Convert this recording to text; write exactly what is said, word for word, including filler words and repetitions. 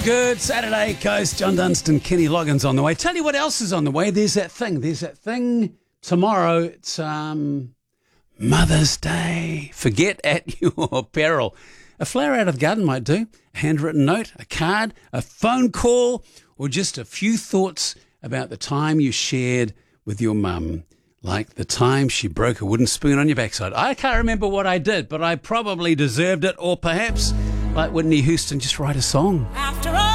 Good Saturday Coast. John Dunstan, Kenny Loggins on the way. Tell you what else is on the way. There's that thing. There's that thing tomorrow. It's um, Mother's Day. Forget at your peril. A flower out of the garden might do. A handwritten note, a card, a phone call, or just a few thoughts about the time you shared with your mum. Like the time she broke a wooden spoon on your backside. I can't remember what I did, but I probably deserved it. Or perhaps, like Whitney Houston, just write a song. After all